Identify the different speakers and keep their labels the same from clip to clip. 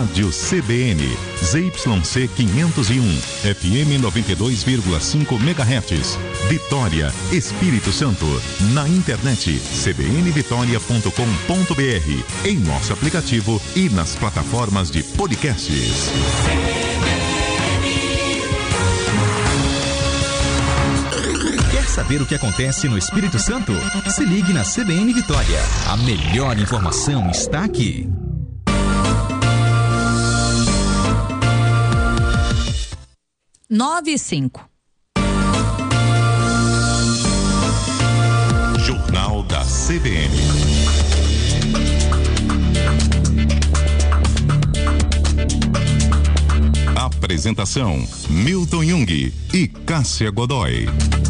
Speaker 1: Rádio CBN, ZYC 501, FM 92,5 MHz, Vitória, Espírito Santo. Na internet, cbnvitoria.com.br, em nosso aplicativo e nas plataformas de podcasts.
Speaker 2: Quer saber o que acontece no Espírito Santo? Se ligue na CBN Vitória. A melhor informação está aqui.
Speaker 3: Nove e 5.
Speaker 1: Jornal da CBN. Apresentação: Milton Jung e Cássia Godoy.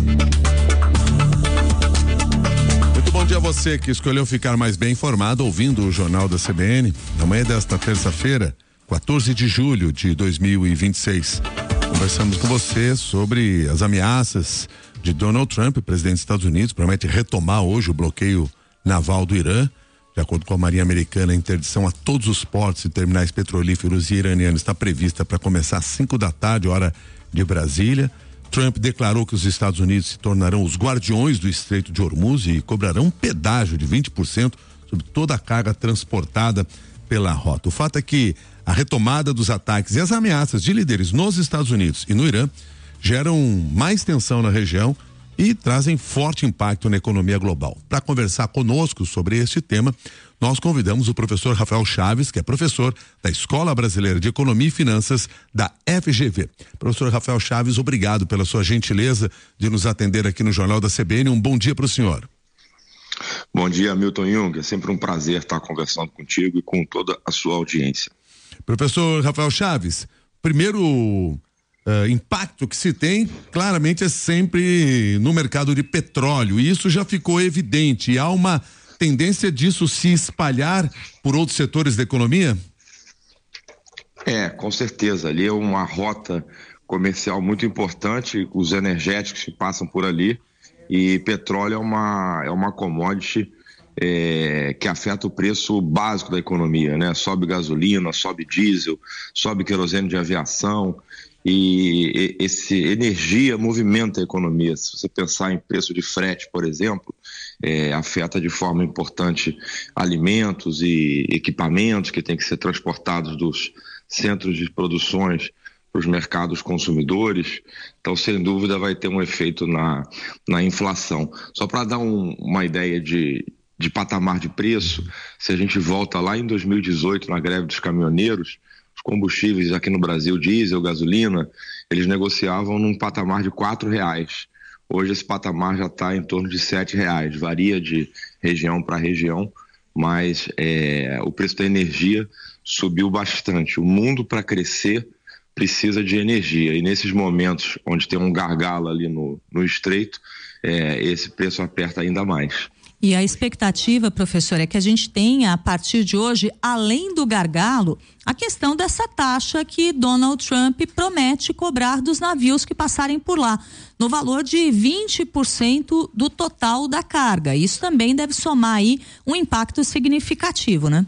Speaker 4: Muito bom dia a você que escolheu ficar mais bem informado ouvindo o Jornal da CBN. Na manhã desta terça-feira, 14 de julho de 2026. Conversamos com você sobre as ameaças de Donald Trump, presidente dos Estados Unidos, promete retomar hoje o bloqueio naval do Irã. De acordo com a Marinha Americana, a interdição a todos os portos e terminais petrolíferos iranianos está prevista para começar às 5 da tarde, hora de Brasília. Trump declarou que os Estados Unidos se tornarão os guardiões do Estreito de Hormuz e cobrarão um pedágio de 20% sobre toda a carga transportada pela rota. O fato é que a retomada dos ataques e as ameaças de líderes nos Estados Unidos e no Irã geram mais tensão na região e trazem forte impacto na economia global. Para conversar conosco sobre este tema, nós convidamos o professor Rafael Chaves, que é professor da Escola Brasileira de Economia e Finanças da FGV. Professor Rafael Chaves, obrigado pela sua gentileza de nos atender aqui no Jornal da CBN. Um bom dia para o senhor.
Speaker 5: Bom dia, Milton Jung. É sempre um prazer estar conversando contigo e com toda a sua audiência.
Speaker 4: Professor Rafael Chaves, primeiro impacto que se tem, claramente, é sempre no mercado de petróleo, e isso já ficou evidente. Há uma tendência disso se espalhar por outros setores da economia?
Speaker 5: Com certeza. Ali é uma rota comercial muito importante, os energéticos que passam por ali, e petróleo é uma commodity que afeta o preço básico da economia, né? Sobe gasolina, sobe diesel, sobe querosene de aviação, e energia movimenta a economia. Se você pensar em preço de frete, por exemplo, afeta de forma importante alimentos e equipamentos que têm que ser transportados dos centros de produções para os mercados consumidores. Então, sem dúvida, vai ter um efeito na inflação. Só para dar uma ideia de patamar de preço, se a gente volta lá em 2018, na greve dos caminhoneiros, os combustíveis aqui no Brasil, diesel, gasolina, eles negociavam num patamar de R$4. Hoje esse patamar já está em torno de R$7. Varia de região para região, mas o preço da energia subiu bastante. O mundo, para crescer, precisa de energia, e nesses momentos onde tem um gargalo ali no estreito, esse preço aperta ainda mais.
Speaker 3: E a expectativa, professor, é que a gente tenha, a partir de hoje, além do gargalo, a questão dessa taxa que Donald Trump promete cobrar dos navios que passarem por lá, no valor de 20% do total da carga. Isso também deve somar aí um impacto significativo, né?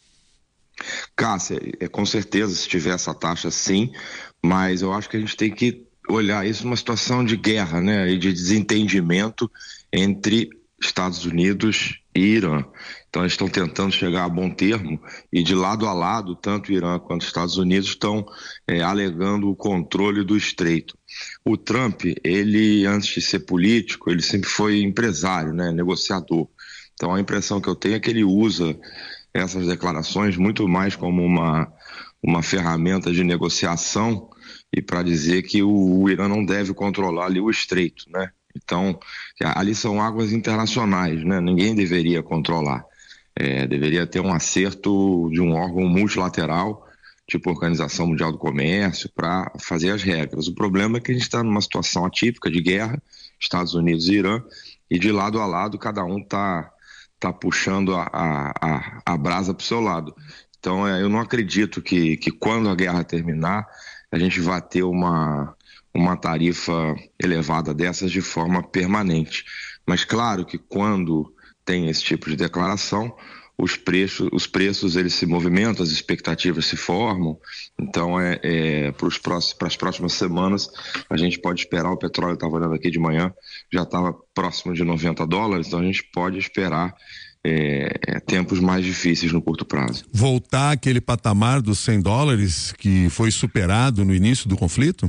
Speaker 5: Cássia, com certeza, se tiver essa taxa, sim, mas eu acho que a gente tem que olhar isso numa situação de guerra, né, e de desentendimento entre Estados Unidos e Irã. Então eles estão tentando chegar a bom termo, e de lado a lado, tanto o Irã quanto os Estados Unidos estão alegando o controle do estreito. O Trump, ele, antes de ser político, ele sempre foi empresário, né, negociador. Então a impressão que eu tenho é que ele usa essas declarações muito mais como uma ferramenta de negociação, e para dizer que o Irã não deve controlar ali o estreito, né? Então, ali são águas internacionais, né? Ninguém deveria controlar. Deveria ter um acerto de um órgão multilateral, tipo Organização Mundial do Comércio, para fazer as regras. O problema é que a gente está numa situação atípica de guerra, Estados Unidos e Irã, e de lado a lado cada um está puxando a brasa para o seu lado. Então, eu não acredito que quando a guerra terminar, a gente vai ter uma tarifa elevada dessas de forma permanente. Mas claro que quando tem esse tipo de declaração, os preços eles se movimentam, as expectativas se formam. Então, para as próximas semanas, a gente pode esperar. O petróleo, estava olhando aqui de manhã, já estava próximo de $90, então a gente pode esperar tempos mais difíceis no curto prazo.
Speaker 4: Voltar àquele patamar dos $100 que foi superado no início do conflito?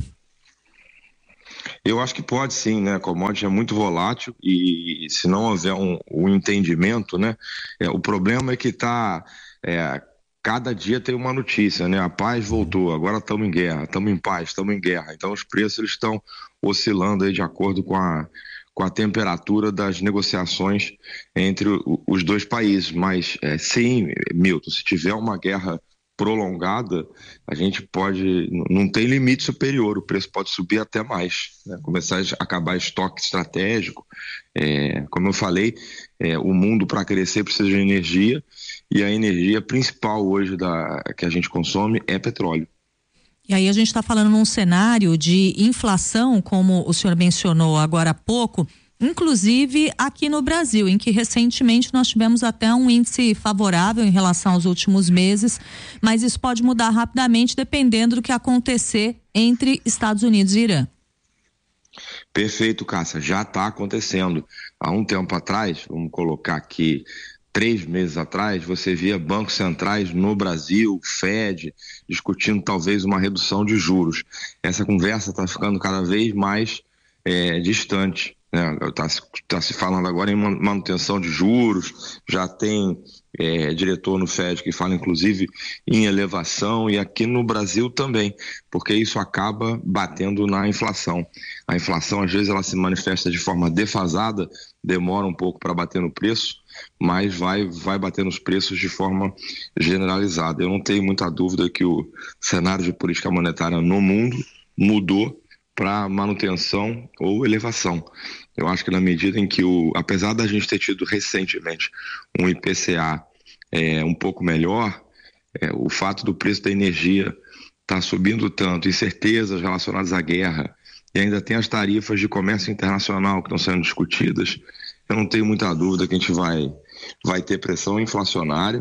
Speaker 5: Eu acho que pode sim, né? A commodity é muito volátil e se não houver um entendimento, né? O problema é que cada dia tem uma notícia, né? A paz voltou, agora estamos em guerra, estamos em paz, estamos em guerra. Então os preços eles estão oscilando aí de acordo com a temperatura das negociações entre os dois países. Mas sim, Milton, se tiver uma guerra prolongada, a gente não tem limite superior, o preço pode subir até mais, né? Começar a acabar estoque estratégico. Como eu falei, o mundo para crescer precisa de energia, e a energia principal hoje que a gente consome é petróleo.
Speaker 3: E aí a gente está falando num cenário de inflação, como o senhor mencionou agora há pouco, inclusive aqui no Brasil, em que recentemente nós tivemos até um índice favorável em relação aos últimos meses, mas isso pode mudar rapidamente dependendo do que acontecer entre Estados Unidos e Irã.
Speaker 5: Perfeito, Cássia, já está acontecendo. Há um tempo atrás, vamos colocar aqui 3 meses atrás, você via bancos centrais no Brasil, Fed, discutindo talvez uma redução de juros. Essa conversa está ficando cada vez mais distante. Está se falando agora em manutenção de juros, já tem diretor no Fed que fala inclusive em elevação, e aqui no Brasil também, porque isso acaba batendo na inflação. A inflação às vezes ela se manifesta de forma defasada, demora um pouco para bater no preço, mas vai bater nos preços de forma generalizada. Eu não tenho muita dúvida que o cenário de política monetária no mundo mudou para manutenção ou elevação. Eu acho que na medida em que, apesar da gente ter tido recentemente um IPCA um pouco melhor, o fato do preço da energia estar subindo tanto, incertezas relacionadas à guerra, e ainda tem as tarifas de comércio internacional que estão sendo discutidas, eu não tenho muita dúvida que a gente vai ter pressão inflacionária,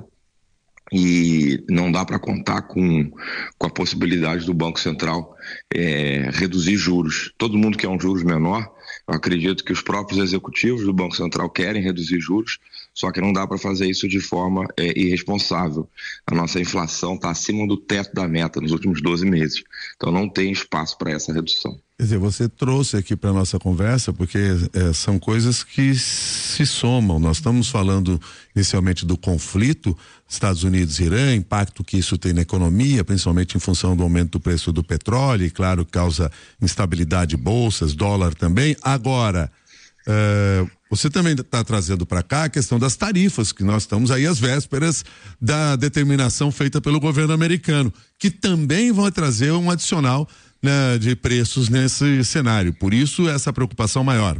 Speaker 5: e não dá para contar com a possibilidade do Banco Central reduzir juros. Todo mundo quer um juros menor. Eu acredito que os próprios executivos do Banco Central querem reduzir juros, só que não dá para fazer isso de forma irresponsável. A nossa inflação está acima do teto da meta nos últimos 12 meses, então não tem espaço para essa redução.
Speaker 4: Quer dizer, você trouxe aqui para nossa conversa porque são coisas que se somam. Nós estamos falando inicialmente do conflito Estados Unidos e Irã, impacto que isso tem na economia, principalmente em função do aumento do preço do petróleo, e claro, causa instabilidade de bolsas, dólar também. Agora, você também está trazendo para cá a questão das tarifas, que nós estamos aí às vésperas da determinação feita pelo governo americano, que também vão trazer um adicional, né, de preços nesse cenário. Por isso, essa preocupação maior.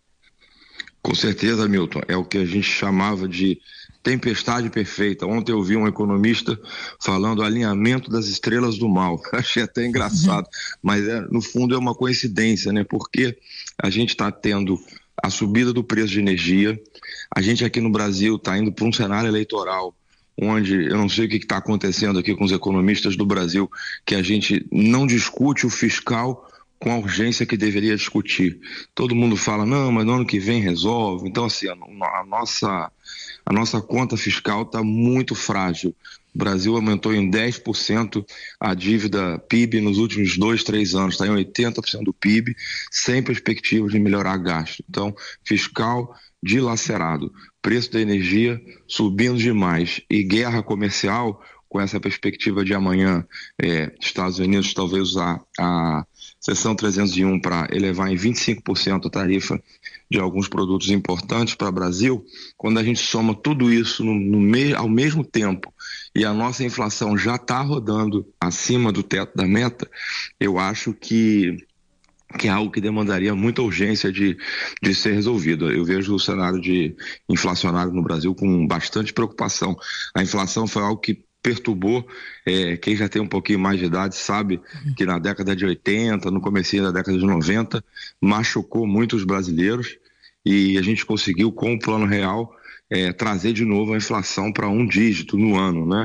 Speaker 5: Com certeza, Milton. É o que a gente chamava de tempestade perfeita. Ontem eu vi um economista falando alinhamento das estrelas do mal. Achei até engraçado, mas no fundo é uma coincidência, né? Porque a gente está tendo a subida do preço de energia, a gente aqui no Brasil está indo para um cenário eleitoral onde eu não sei o que está acontecendo aqui com os economistas do Brasil, que a gente não discute o fiscal com a urgência que deveria discutir. Todo mundo fala, não, mas no ano que vem resolve. Então, assim, a nossa conta fiscal está muito frágil. O Brasil aumentou em 10% a dívida PIB nos últimos 2-3 anos, está em 80% do PIB, sem perspectiva de melhorar gasto. Então, fiscal dilacerado, preço da energia subindo demais e guerra comercial, com essa perspectiva de amanhã, Estados Unidos talvez usar a seção 301 para elevar em 25% a tarifa de alguns produtos importantes para o Brasil. Quando a gente soma tudo isso ao mesmo tempo e a nossa inflação já está rodando acima do teto da meta, eu acho que é algo que demandaria muita urgência de ser resolvido. Eu vejo o cenário inflacionário no Brasil com bastante preocupação. A inflação foi algo que perturbou, quem já tem um pouquinho mais de idade sabe que na década de 80, no comecinho da década de 90, machucou muito os brasileiros, e a gente conseguiu, com o Plano Real, trazer de novo a inflação para um dígito no ano, né?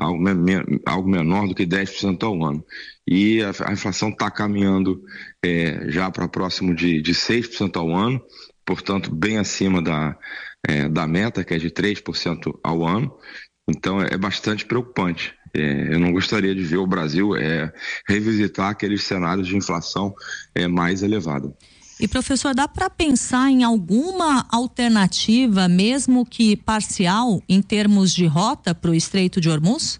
Speaker 5: Algo menor do que 10% ao ano. E a inflação está caminhando já para próximo de 6% ao ano, portanto, bem acima da meta, que é de 3% ao ano. Então, é bastante preocupante. Eu não gostaria de ver o Brasil revisitar aqueles cenários de inflação mais elevada.
Speaker 3: E, professor, dá para pensar em alguma alternativa, mesmo que parcial, em termos de rota para o Estreito de Hormuz?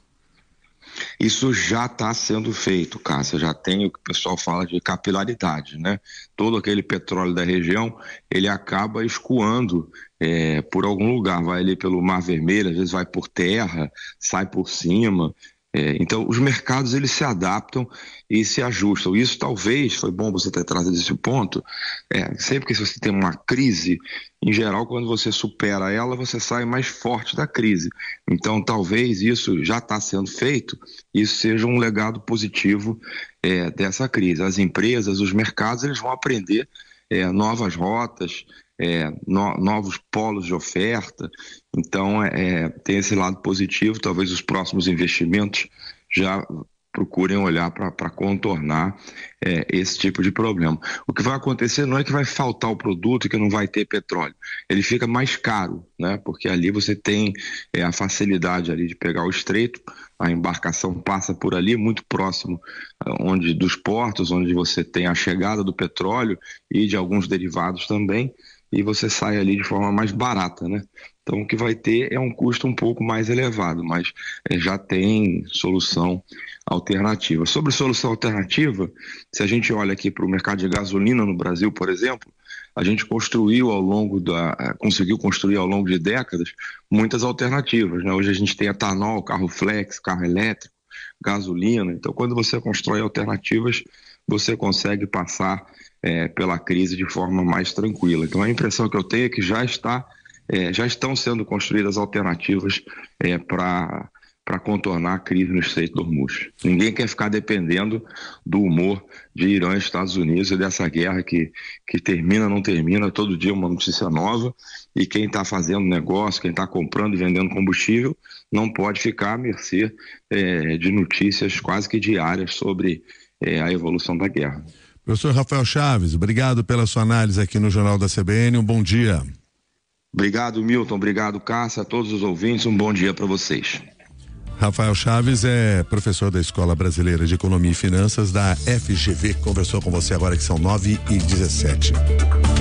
Speaker 5: Isso já está sendo feito, Cássia, já tem o que o pessoal fala de capilaridade, né? Todo aquele petróleo da região, ele acaba escoando por algum lugar, vai ali pelo Mar Vermelho, às vezes vai por terra, sai por cima. Então, os mercados, eles se adaptam e se ajustam. Isso talvez, foi bom você ter trazido esse ponto, sempre que você tem uma crise, em geral, quando você supera ela, você sai mais forte da crise. Então, talvez isso já está sendo feito, isso seja um legado positivo dessa crise. As empresas, os mercados, eles vão aprender novas rotas, novos polos de oferta. Então, tem esse lado positivo. Talvez os próximos investimentos já procurem olhar para contornar esse tipo de problema. O que vai acontecer não é que vai faltar o produto e que não vai ter petróleo. Ele fica mais caro, né? Porque ali você tem a facilidade ali de pegar o estreito, a embarcação passa por ali, muito próximo dos portos, onde você tem a chegada do petróleo e de alguns derivados também, e você sai ali de forma mais barata, né? Então, o que vai ter é um custo um pouco mais elevado, mas já tem solução alternativa. Sobre solução alternativa, se a gente olha aqui para o mercado de gasolina no Brasil, por exemplo, a gente conseguiu construir ao longo de décadas muitas alternativas, né? Hoje a gente tem etanol, carro flex, carro elétrico, gasolina. Então, quando você constrói alternativas, você consegue passar pela crise de forma mais tranquila. Então, a impressão que eu tenho é que já estão sendo construídas alternativas para contornar a crise no Estreito de Hormuz. Ninguém quer ficar dependendo do humor de Irã e Estados Unidos e dessa guerra que termina, não termina, todo dia uma notícia nova, e quem está fazendo negócio, quem está comprando e vendendo combustível, não pode ficar à mercê de notícias quase que diárias sobre a evolução da guerra.
Speaker 4: Professor Rafael Chaves, obrigado pela sua análise aqui no Jornal da CBN, um bom dia.
Speaker 5: Obrigado, Milton, obrigado, Cássia, a todos os ouvintes, um bom dia para vocês.
Speaker 4: Rafael Chaves é professor da Escola Brasileira de Economia e Finanças da FGV, conversou com você agora que são 9h17.